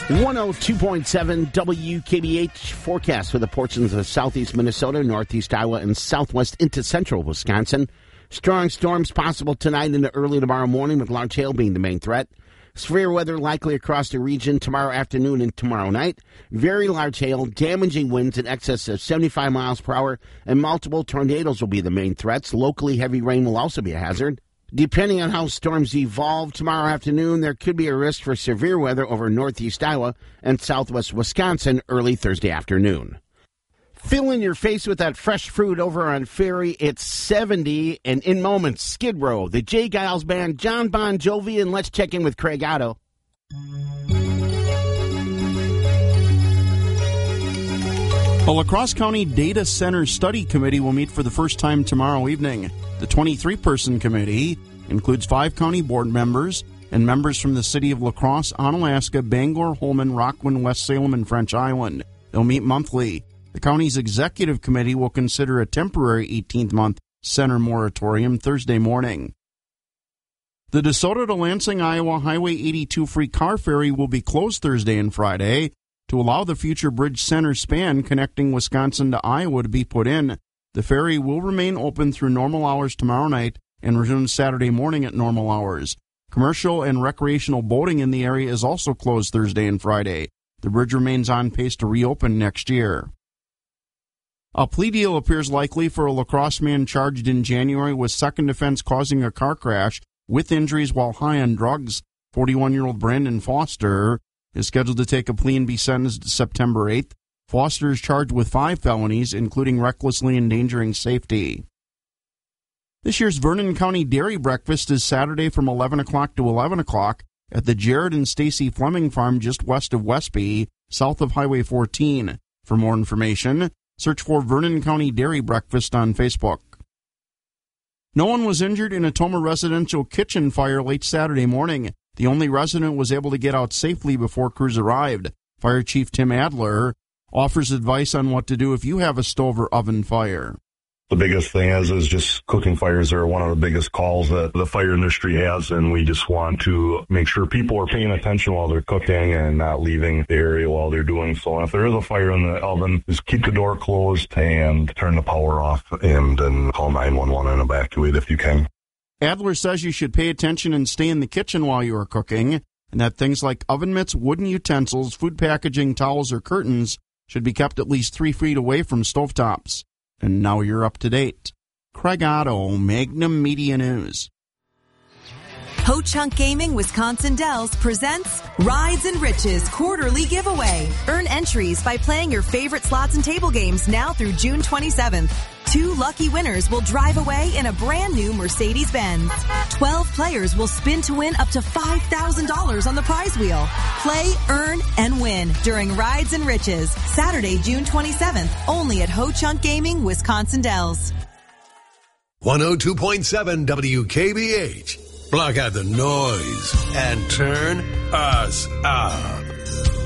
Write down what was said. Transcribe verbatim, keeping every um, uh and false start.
one oh two point seven W K B H forecast for the portions of southeast Minnesota, northeast Iowa, and southwest into central Wisconsin. Strong storms possible tonight into early tomorrow morning, with large hail being the main threat. Severe weather likely across the region tomorrow afternoon and tomorrow night. Very large hail, damaging winds in excess of seventy-five miles per hour, and multiple tornadoes will be the main threats. Locally, heavy rain will also be a hazard. Depending on how storms evolve tomorrow afternoon, there could be a risk for severe weather over northeast Iowa and southwest Wisconsin early Thursday afternoon. Filling your face with that fresh fruit over on Ferry, it's seventy, and in moments, Skid Row, the J. Giles Band, John Bon Jovi, and let's check in with Craig Otto. The La Crosse County Data Center Study Committee will meet for the first time tomorrow evening. The twenty-three person committee includes five county board members and members from the city of La Crosse, Onalaska, Bangor, Holmen, Rockland, West Salem, and French Island. They'll meet monthly. The county's executive committee will consider a temporary eighteenth month center moratorium Thursday morning. The DeSoto to Lansing, Iowa Highway eighty-two free car ferry will be closed Thursday and Friday to allow the future bridge center span connecting Wisconsin to Iowa to be put in. The ferry will remain open through normal hours tomorrow night and resume Saturday morning at normal hours. Commercial and recreational boating in the area is also closed Thursday and Friday. The bridge remains on pace to reopen next year. A plea deal appears likely for a La Crosse man charged in January with second offense causing a car crash with injuries while high on drugs. forty-one-year-old Brandon Foster is scheduled to take a plea and be sentenced September eighth. Foster is charged with five felonies, including recklessly endangering safety. This year's Vernon County Dairy Breakfast is Saturday from eleven o'clock to eleven o'clock at the Jared and Stacy Fleming Farm just west of Westby, south of Highway fourteen. For more information, search for Vernon County Dairy Breakfast on Facebook. No one was injured in a Tomah residential kitchen fire late Saturday morning. The only resident was able to get out safely before crews arrived. Fire Chief Tim Adler offers advice on what to do if you have a stove or oven fire. The biggest thing is is just cooking fires are one of the biggest calls that the fire industry has, and we just want to make sure people are paying attention while they're cooking and not leaving the area while they're doing so. If there is a fire in the oven, just keep the door closed and turn the power off and then call nine one one and evacuate if you can. Adler says you should pay attention and stay in the kitchen while you are cooking, and that things like oven mitts, wooden utensils, food packaging, towels, or curtains should be kept at least three feet away from stovetops. And now you're up to date. Craig Otto, Magnum Media News. Ho-Chunk Gaming Wisconsin Dells presents Rides and Riches quarterly giveaway. Earn entries by playing your favorite slots and table games now through June twenty-seventh. Two lucky winners will drive away in a brand new Mercedes-Benz. Twelve players will spin to win up to five thousand dollars on the prize wheel. Play, earn, and win during Rides and Riches, Saturday, June twenty-seventh, only at Ho-Chunk Gaming Wisconsin Dells. one oh two point seven W K B H. Block out the noise and turn us up.